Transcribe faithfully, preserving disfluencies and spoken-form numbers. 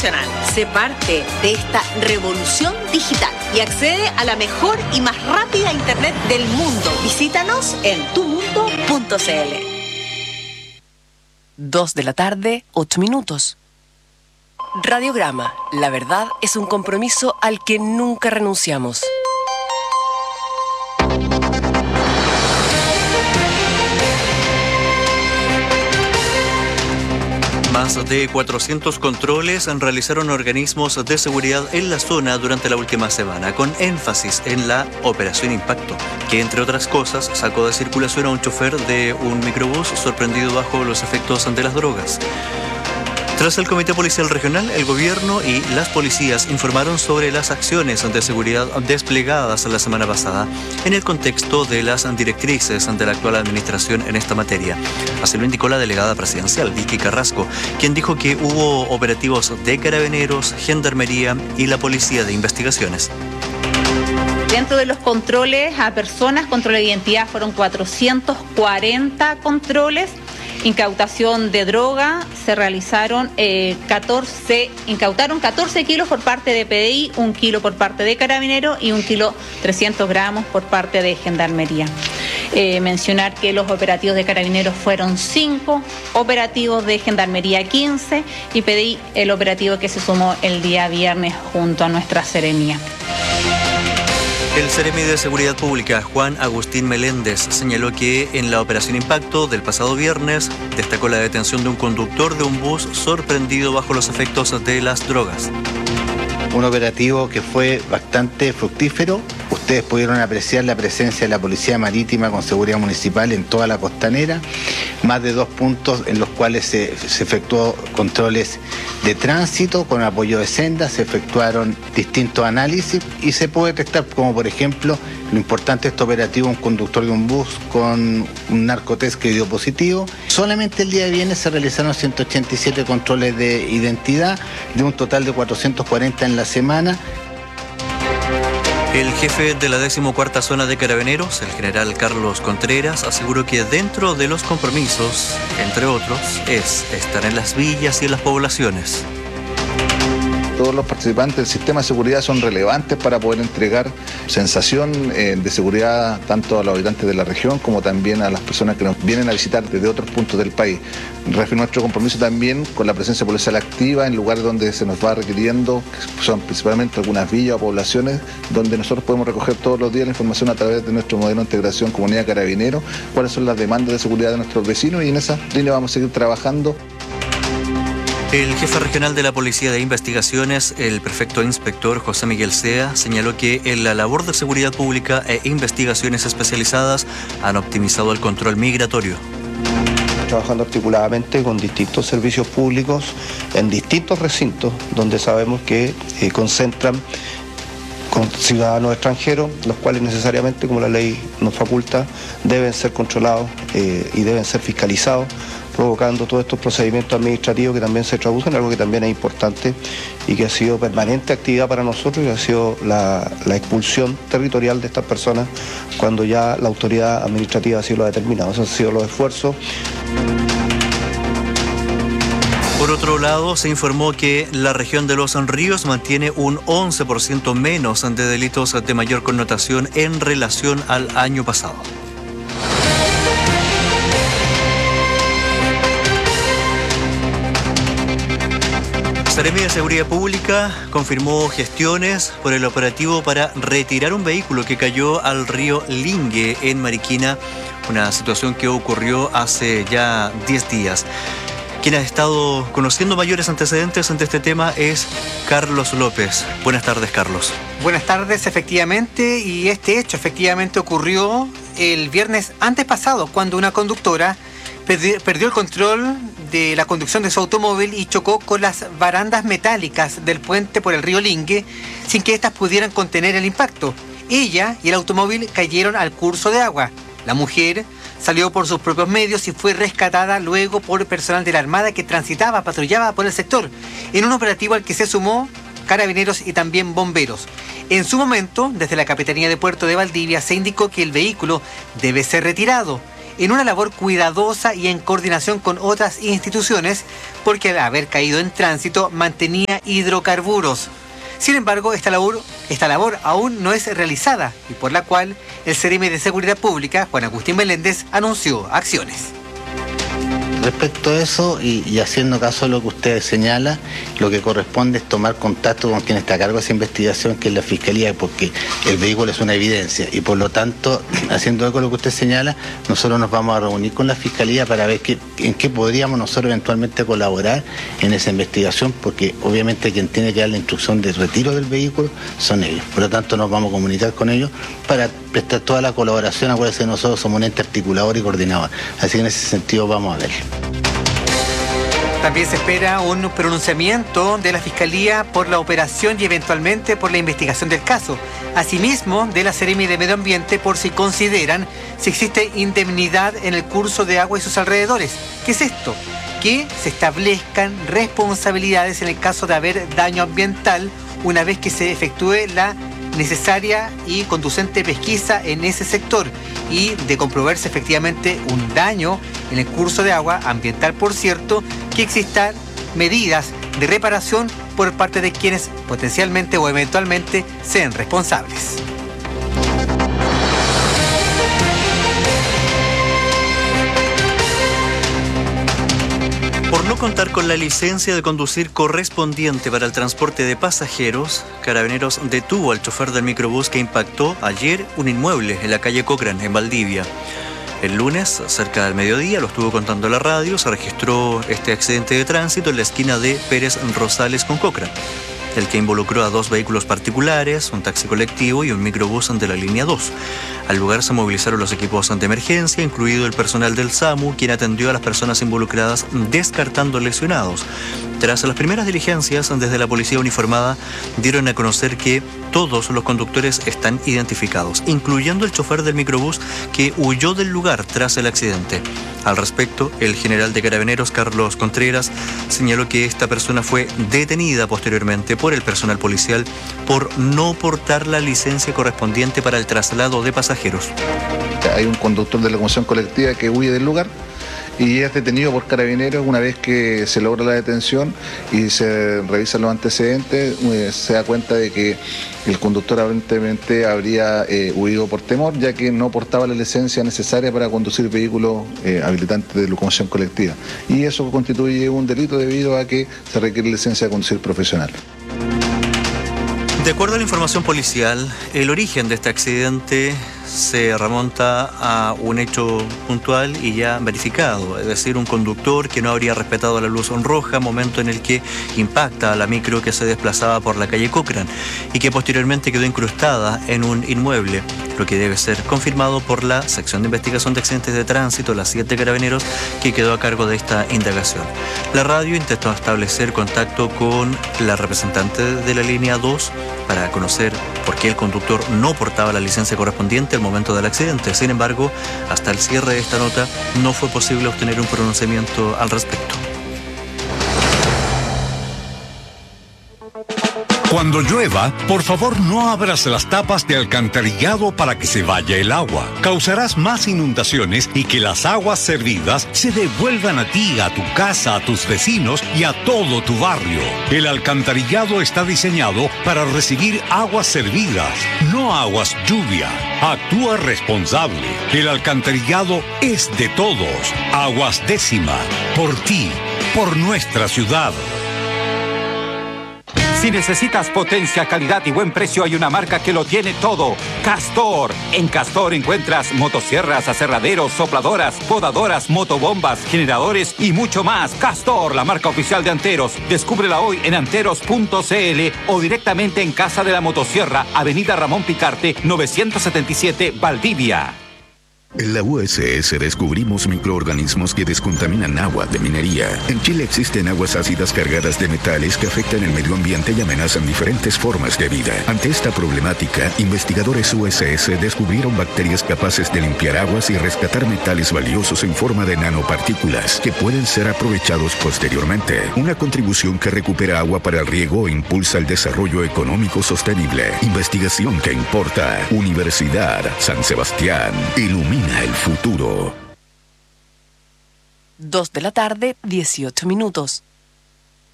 Nacional. Sé parte de esta revolución digital y accede a la mejor y más rápida internet del mundo. Visítanos en tu mundo punto c l. Dos de la tarde, ocho minutos. Radiograma. La verdad es un compromiso al que nunca renunciamos. Más de cuatrocientos controles realizaron organismos de seguridad en la zona durante la última semana, con énfasis en la Operación Impacto, que entre otras cosas sacó de circulación a un chofer de un microbús sorprendido bajo los efectos de las drogas. Tras el Comité Policial Regional, el gobierno y las policías informaron sobre las acciones de seguridad desplegadas la semana pasada en el contexto de las directrices de la actual administración en esta materia. Así lo indicó la delegada presidencial, Vicky Carrasco, quien dijo que hubo operativos de Carabineros, Gendarmería y la Policía de Investigaciones. Dentro de los controles a personas, control de identidad, fueron cuatrocientos cuarenta controles. Incautación de droga, se realizaron eh, catorce, incautaron catorce kilos por parte de P D I, un kilo por parte de Carabineros y un kilo trescientos gramos por parte de Gendarmería. Eh, mencionar que los operativos de Carabineros fueron cinco, operativos de Gendarmería quince y P D I el operativo que se sumó el día viernes junto a nuestra Seremía. El Seremi de Seguridad Pública, Juan Agustín Meléndez, señaló que en la Operación Impacto del pasado viernes destacó la detención de un conductor de un bus sorprendido bajo los efectos de las drogas. Un operativo que fue bastante fructífero. Ustedes pudieron apreciar la presencia de la Policía Marítima con Seguridad Municipal en toda la costanera, más de dos puntos en los cuales se, se efectuó controles de tránsito con apoyo de sendas, se efectuaron distintos análisis y se puede detectar, como por ejemplo, lo importante de este operativo, un conductor de un bus con un narcotest que dio positivo. Solamente el día de viernes se realizaron ciento ochenta y siete controles de identidad, de un total de cuatrocientos cuarenta en la semana. El jefe de la decimocuarta Zona de Carabineros, el general Carlos Contreras, aseguró que dentro de los compromisos, entre otros, es estar en las villas y en las poblaciones. Todos los participantes del sistema de seguridad son relevantes para poder entregar sensación eh, de seguridad tanto a los habitantes de la región como también a las personas que nos vienen a visitar desde otros puntos del país. Refiero nuestro compromiso también con la presencia policial activa en lugares donde se nos va requiriendo, que son principalmente algunas villas o poblaciones, donde nosotros podemos recoger todos los días la información a través de nuestro modelo de integración comunidad carabinero, cuáles son las demandas de seguridad de nuestros vecinos, y en esa línea vamos a seguir trabajando. El jefe regional de la Policía de Investigaciones, el prefecto inspector José Miguel Sea, señaló que en la labor de seguridad pública e investigaciones especializadas han optimizado el control migratorio. Trabajando articuladamente con distintos servicios públicos en distintos recintos donde sabemos que eh, concentran con ciudadanos extranjeros, los cuales necesariamente, como la ley nos faculta, deben ser controlados eh, y deben ser fiscalizados, provocando todos estos procedimientos administrativos que también se traducen en algo que también es importante y que ha sido permanente actividad para nosotros, y ha sido la, la expulsión territorial de estas personas cuando ya la autoridad administrativa así lo ha determinado. Esos han sido los esfuerzos. Por otro lado, se informó que la región de Los Ríos mantiene un once por ciento menos de delitos de mayor connotación en relación al año pasado. Seremi de Seguridad Pública confirmó gestiones por el operativo para retirar un vehículo que cayó al río Lingue en Mariquina, una situación que ocurrió hace ya diez días. Quien ha estado conociendo mayores antecedentes ante este tema es Carlos López. Buenas tardes, Carlos. Buenas tardes, efectivamente, y este hecho efectivamente ocurrió el viernes antes pasado, cuando una conductora perdió el control de la conducción de su automóvil y chocó con las barandas metálicas del puente por el río Lingue sin que éstas pudieran contener el impacto. Ella y el automóvil cayeron al curso de agua. La mujer salió por sus propios medios y fue rescatada luego por personal de la Armada que transitaba, patrullaba por el sector, en un operativo al que se sumó Carabineros y también bomberos. En su momento, desde la Capitanía de Puerto de Valdivia se indicó que el vehículo debe ser retirado. en una labor cuidadosa y en coordinación con otras instituciones, porque al haber caído en tránsito mantenía hidrocarburos. Sin embargo, esta labor, esta labor aún no es realizada y por la cual el C E R M de Seguridad Pública, Juan Agustín Meléndez, anunció acciones. Respecto a eso, y, y haciendo caso a lo que usted señala, lo que corresponde es tomar contacto con quien está a cargo de esa investigación, que es la Fiscalía, porque el vehículo es una evidencia y por lo tanto, haciendo eco a lo que usted señala, nosotros nos vamos a reunir con la Fiscalía para ver qué, en qué podríamos nosotros eventualmente colaborar en esa investigación, porque obviamente quien tiene que dar la instrucción de retiro del vehículo son ellos. Por lo tanto, nos vamos a comunicar con ellos para prestar toda la colaboración. Acuérdense que nosotros somos un ente articulador y coordinador, así que en ese sentido vamos a verlo. También se espera un pronunciamiento de la Fiscalía por la operación y eventualmente por la investigación del caso. Asimismo, de la C E R M de Medio Ambiente por si consideran si existe indemnidad en el curso de agua y sus alrededores. ¿Qué es esto? Que se establezcan responsabilidades en el caso de haber daño ambiental una vez que se efectúe la necesaria y conducente pesquisa en ese sector y de comprobarse efectivamente un daño en el curso de agua ambiental, por cierto, que existan medidas de reparación por parte de quienes potencialmente o eventualmente sean responsables. Por no contar con la licencia de conducir correspondiente para el transporte de pasajeros, Carabineros detuvo al chofer del microbús que impactó ayer un inmueble en la calle Cochrane, en Valdivia. El lunes, cerca del mediodía, lo estuvo contando la radio, se registró este accidente de tránsito en la esquina de Pérez Rosales con Cochrane, el que involucró a dos vehículos particulares, un taxi colectivo y un microbús de la línea dos. Al lugar se movilizaron los equipos de emergencia, incluido el personal del SAMU, quien atendió a las personas involucradas descartando lesionados. Tras las primeras diligencias desde la policía uniformada, dieron a conocer que todos los conductores están identificados, incluyendo el chofer del microbús que huyó del lugar tras el accidente. Al respecto, el general de Carabineros, Carlos Contreras, señaló que esta persona fue detenida posteriormente por el personal policial por no portar la licencia correspondiente para el traslado de pasajeros. Hay un conductor de la locomoción colectiva que huye del lugar y es detenido por Carabineros. Una vez que se logra la detención y se revisan los antecedentes, eh, se da cuenta de que el conductor aparentemente habría eh, huido por temor, ya que no portaba la licencia necesaria para conducir vehículos eh, habilitantes de locomoción colectiva. Y eso constituye un delito debido a que se requiere licencia de conducir profesional. De acuerdo a la información policial, el origen de este accidente se remonta a un hecho puntual y ya verificado, es decir, un conductor que no habría respetado la luz roja, momento en el que impacta a la micro que se desplazaba por la calle Cochrane y que posteriormente quedó incrustada en un inmueble, lo que debe ser confirmado por la sección de investigación de accidentes de tránsito, la siete Carabineros, que quedó a cargo de esta indagación. La radio intentó establecer contacto con la representante de la línea dos para conocer por qué el conductor no portaba la licencia correspondiente al momento del accidente. Sin embargo, hasta el cierre de esta nota no fue posible obtener un pronunciamiento al respecto. Cuando llueva, por favor no abras las tapas de alcantarillado para que se vaya el agua. Causarás más inundaciones y que las aguas servidas se devuelvan a ti, a tu casa, a tus vecinos y a todo tu barrio. El alcantarillado está diseñado para recibir aguas servidas, no aguas lluvia. Actúa responsable. El alcantarillado es de todos. Aguas Décima. Por ti, por nuestra ciudad. Si necesitas potencia, calidad y buen precio, hay una marca que lo tiene todo. Castor. En Castor encuentras motosierras, aserraderos, sopladoras, podadoras, motobombas, generadores y mucho más. Castor, la marca oficial de Anteros. Descúbrela hoy en anteros punto c l o directamente en Casa de la Motosierra, Avenida Ramón Picarte, novecientos setenta y siete, Valdivia. En la U S S descubrimos microorganismos que descontaminan agua de minería. En Chile existen aguas ácidas cargadas de metales que afectan el medio ambiente y amenazan diferentes formas de vida. Ante esta problemática, investigadores U S S descubrieron bacterias capaces de limpiar aguas y rescatar metales valiosos en forma de nanopartículas que pueden ser aprovechados posteriormente. Una contribución que recupera agua para el riego e impulsa el desarrollo económico sostenible. Investigación que importa. Universidad San Sebastián. Ilumina el futuro. dos de la tarde, dieciocho minutos.